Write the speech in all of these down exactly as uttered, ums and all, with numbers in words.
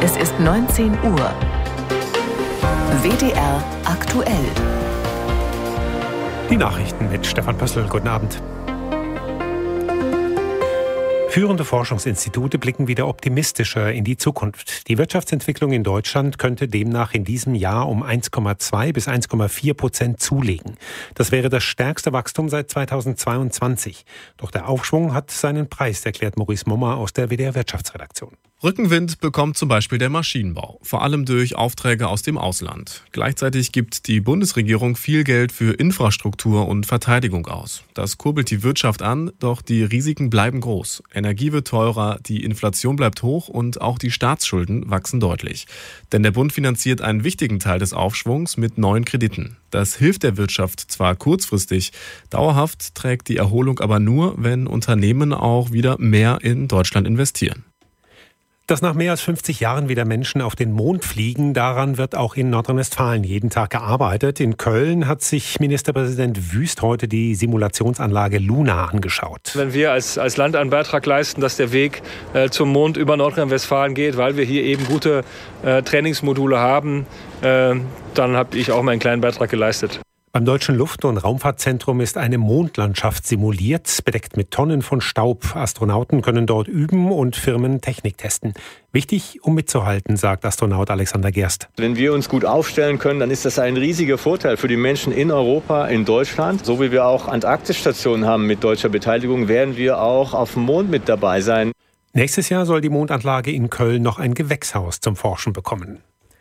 Es ist neunzehn Uhr. W D R aktuell. Die Nachrichten mit Stefan Pössl. Guten Abend. Führende Forschungsinstitute blicken wieder optimistischer in die Zukunft. Die Wirtschaftsentwicklung in Deutschland könnte demnach in diesem Jahr um eins Komma zwei bis eins Komma vier Prozent zulegen. Das wäre das stärkste Wachstum seit zweitausendzweiundzwanzig. Doch der Aufschwung hat seinen Preis, erklärt Maurice Mommer aus der W D R Wirtschaftsredaktion. Rückenwind bekommt zum Beispiel der Maschinenbau, vor allem durch Aufträge aus dem Ausland. Gleichzeitig gibt die Bundesregierung viel Geld für Infrastruktur und Verteidigung aus. Das kurbelt die Wirtschaft an, doch die Risiken bleiben groß. Energie wird teurer, die Inflation bleibt hoch und auch die Staatsschulden wachsen deutlich. Denn der Bund finanziert einen wichtigen Teil des Aufschwungs mit neuen Krediten. Das hilft der Wirtschaft zwar kurzfristig, dauerhaft trägt die Erholung aber nur, wenn Unternehmen auch wieder mehr in Deutschland investieren. Dass nach mehr als fünfzig Jahren wieder Menschen auf den Mond fliegen, daran wird auch in Nordrhein-Westfalen jeden Tag gearbeitet. In Köln hat sich Ministerpräsident Wüst heute die Simulationsanlage Luna angeschaut. Wenn wir als, als Land einen Beitrag leisten, dass der Weg äh, zum Mond über Nordrhein-Westfalen geht, weil wir hier eben gute äh, Trainingsmodule haben, äh, dann habe ich auch meinen kleinen Beitrag geleistet. Beim Deutschen Luft- und Raumfahrtzentrum ist eine Mondlandschaft simuliert, bedeckt mit Tonnen von Staub. Astronauten können dort üben und Firmen Technik testen. Wichtig, um mitzuhalten, sagt Astronaut Alexander Gerst. Wenn wir uns gut aufstellen können, dann ist das ein riesiger Vorteil für die Menschen in Europa, in Deutschland. So wie wir auch Antarktisstationen haben mit deutscher Beteiligung, werden wir auch auf dem Mond mit dabei sein. Nächstes Jahr soll die Mondanlage in Köln noch ein Gewächshaus zum Forschen bekommen.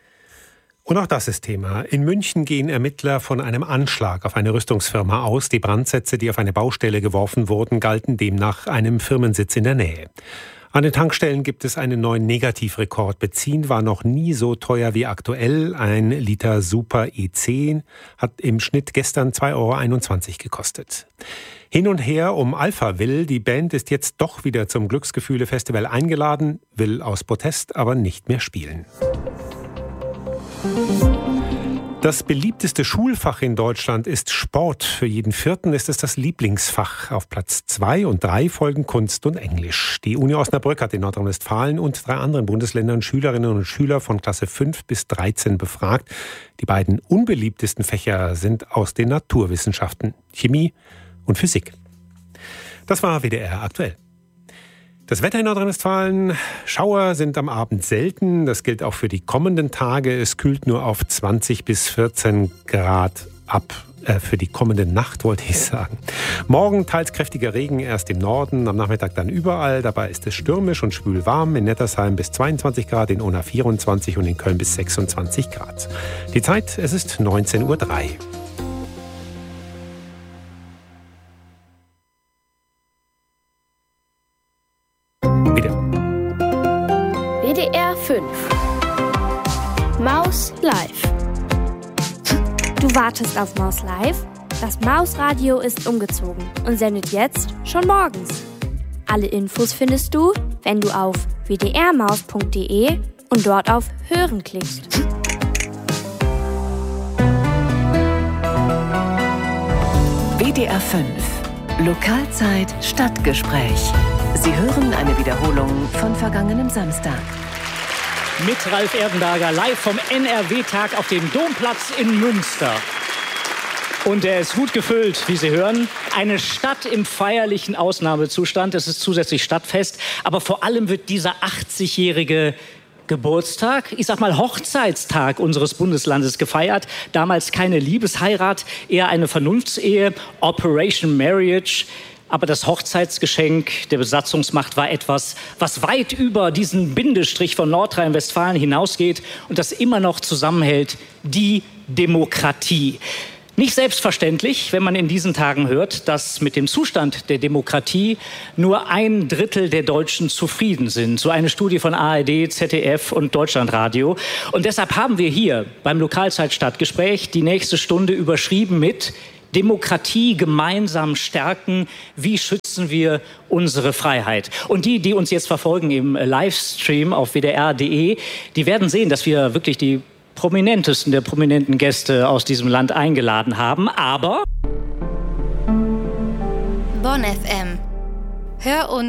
Und auch das ist Thema. In München gehen Ermittler von einem Anschlag auf eine Rüstungsfirma aus. Die Brandsätze, die auf eine Baustelle geworfen wurden, galten demnach einem Firmensitz in der Nähe. An den Tankstellen gibt es einen neuen Negativrekord. Benzin war noch nie so teuer wie aktuell. Ein Liter Super E zehn hat im Schnitt gestern zwei Euro einundzwanzig gekostet. Hin und her um Alphaville. Die Band ist jetzt doch wieder zum Glücksgefühle-Festival eingeladen, will aus Protest aber nicht mehr spielen. Das beliebteste Schulfach in Deutschland ist Sport. Für jeden Vierten ist es das Lieblingsfach. Auf Platz zwei und drei folgen Kunst und Englisch. Die Uni Osnabrück hat in Nordrhein-Westfalen und drei anderen Bundesländern Schülerinnen und Schüler von Klasse fünf bis dreizehn befragt. Die beiden unbeliebtesten Fächer sind aus den Naturwissenschaften, Chemie und Physik. Das war W D R aktuell. Das Wetter in Nordrhein-Westfalen, Schauer sind am Abend selten. Das gilt auch für die kommenden Tage. Es kühlt nur auf zwanzig bis vierzehn Grad ab. Äh, für die kommende Nacht wollte ich sagen. Morgen teils kräftiger Regen erst im Norden, am Nachmittag dann überall. Dabei ist es stürmisch und schwül warm. In Nettersheim bis zweiundzwanzig Grad, in Unna vierundzwanzig und in Köln bis sechsundzwanzig Grad. Die Zeit, es ist neunzehn Uhr drei. W D R fünf. Maus Live. Du wartest auf Maus Live? Das Mausradio ist umgezogen und sendet jetzt schon morgens. Alle Infos findest du, wenn du auf w d r maus punkt d e und dort auf Hören klickst. W D R fünf. Lokalzeit Stadtgespräch. Sie hören eine Wiederholung von vergangenem Samstag. Mit Ralf Erdenberger live vom N R W-Tag auf dem Domplatz in Münster. Und er ist gut gefüllt, wie Sie hören. Eine Stadt im feierlichen Ausnahmezustand. Es ist zusätzlich Stadtfest. Aber vor allem wird dieser achtzigjährige Geburtstag, ich sag mal Hochzeitstag unseres Bundeslandes gefeiert. Damals keine Liebesheirat, eher eine Vernunftsehe, Operation Marriage. Aber das Hochzeitsgeschenk der Besatzungsmacht war etwas, was weit über diesen Bindestrich von Nordrhein-Westfalen hinausgeht und das immer noch zusammenhält, die Demokratie. Nicht selbstverständlich, wenn man in diesen Tagen hört, dass mit dem Zustand der Demokratie nur ein Drittel der Deutschen zufrieden sind. So eine Studie von A R D, Z D F und Deutschlandradio. Und deshalb haben wir hier beim Lokalzeit-Stadtgespräch die nächste Stunde überschrieben mit Demokratie gemeinsam stärken. Wie schützen wir unsere Freiheit? Und die, die uns jetzt verfolgen im Livestream auf w d r punkt d e, die werden sehen, dass wir wirklich die prominentesten der prominenten Gäste aus diesem Land eingeladen haben. Aber Bonn F M. Hör uns